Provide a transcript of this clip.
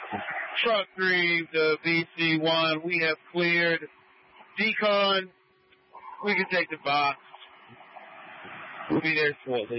Truck 3 to BC1. We have cleared. Decon, we can take the box. We'll be there shortly.